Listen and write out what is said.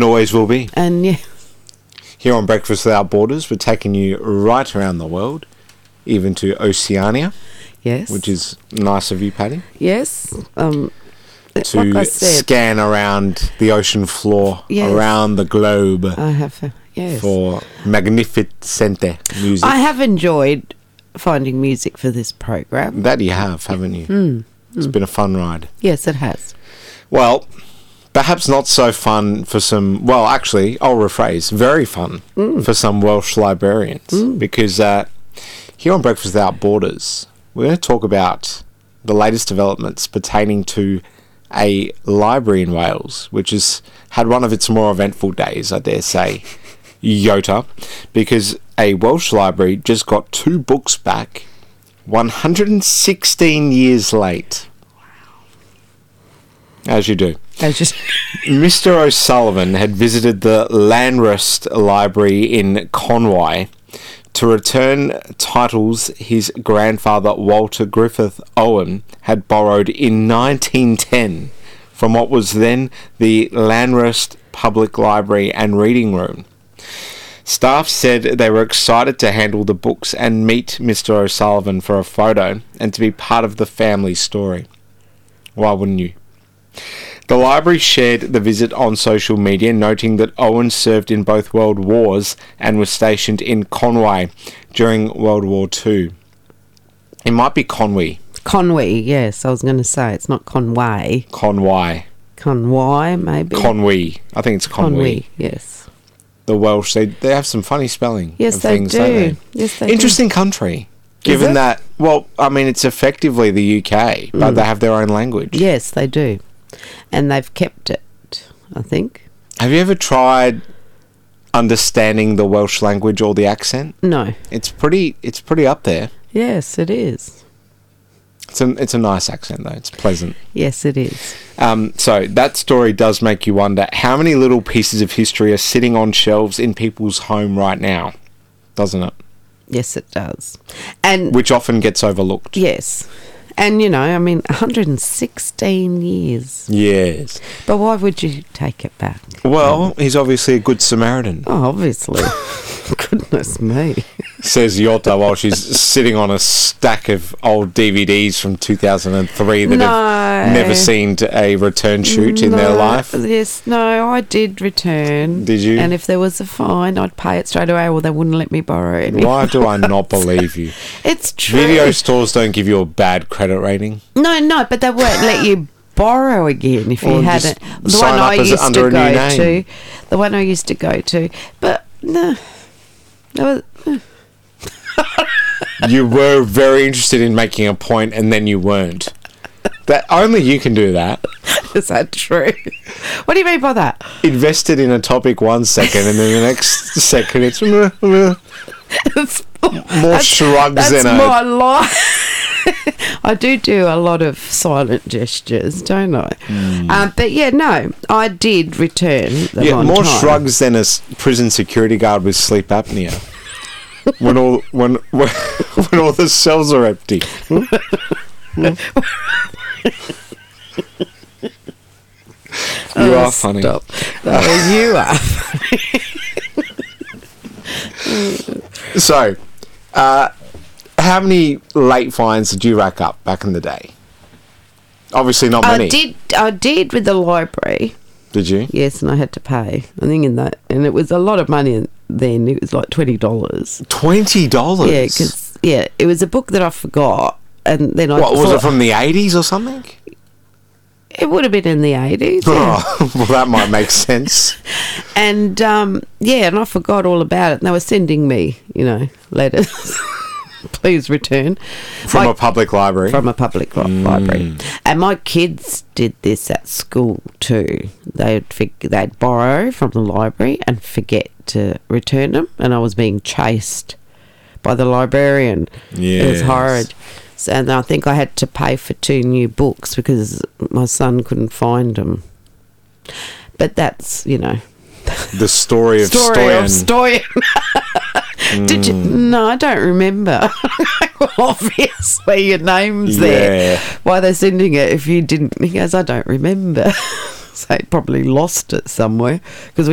always will be. And yeah, Here on Breakfast Without Borders, we're taking you right around the world, even to Oceania, yes, which is nice of you, Patty, yes. to Like I said, scan around the ocean floor, Yes. around the globe I have. Yes, for magnificente music. I have enjoyed finding music for this program. That you have, haven't you? It's been a fun ride. Yes, it has. Well, perhaps not so fun for some... Well, actually, I'll rephrase. Very fun for some Welsh librarians. Because here on Breakfast Without Borders, we're going to talk about the latest developments pertaining to a library in Wales, which has had one of its more eventful days, I dare say, Iota, because a Welsh library just got 2 books back 116 years late. As you do. Mr. O'Sullivan had visited the Llanrwst Library in Conwy to return titles his grandfather Walter Griffith Owen had borrowed in 1910 from what was then the Llanrwst Public Library and Reading Room. Staff said they were excited to handle the books and meet Mr. O'Sullivan for a photo and to be part of the family story. Why wouldn't you? The library shared the visit on social media, noting that Owen served in both World Wars and was stationed in Conwy during World War II. It might be Conwy. Conwy, yes, I was going to say. It's not Conway. Conwy. Conwy, maybe. Conwy. I think it's Conwy. Yes. The Welsh, they have some funny spelling Yes, of they things, do. don't they? Yes, they Interesting country. Given that, well, I mean, it's effectively the UK, but they have their own language. do. Yes, they do. And they've kept it, I think. Have you ever tried understanding the Welsh language or the accent? No. It's pretty up there. Yes, it is. It's a nice accent, though. It's pleasant. Yes, it is. So that story does make you wonder how many little pieces of history are sitting on shelves in people's home right now, doesn't it? Yes, it does. And Which often gets overlooked. yes. And, you know, I mean, 116 years. Yes. But why would you take it back? Well, he's obviously a good Samaritan, Oh, obviously. Goodness me. says Iota while she's sitting on a stack of old DVDs from 2003 that have never seen a return shoot in their life. Yes, no, I did return. Did you? And if there was a fine, I'd pay it straight away, or they wouldn't let me borrow any. Why do I not believe you? It's true. Video stores don't give you a bad credit rating. No, but they won't let you borrow again if you Or hadn't. just The sign one up I as used under to a new go to. name. The one I used to go to. But no. That was, You were very interested in making a point and then you weren't. That only you can do that. is that true? What do you mean by that? Invested in a topic 1 second and then the next second it's It's more shrugs That's than my life. I do a lot of silent gestures, don't I? But yeah, no, I did return them on more time. shrugs than a prison security guard with sleep apnea. when all the cells are empty. You are funny. Stop. No, you are funny. So, how many late fines did you rack up back in the day? Obviously not many. I did with the library. Did you? Yes, and I had to pay. I think in that, and it was a lot of money then. It was like $20. $20? Yeah, because it was a book that I forgot, and then I. What was it from the 80s or something? It would have been in the 80s. Yeah. Oh, well, that might make sense. And and I forgot all about it. And they were sending me, letters. Please return. From a public library? From a public library. And my kids did this at school too. They'd borrow from the library and forget to return them. And I was being chased by the librarian. It was horrid. And I think I had to pay for 2 new books because my son couldn't find them. But that's, the story of Stoyan. Did you? No, I don't remember. Obviously, your name's there. Why they're sending it if you didn't? He goes, I don't remember. So he probably lost it somewhere because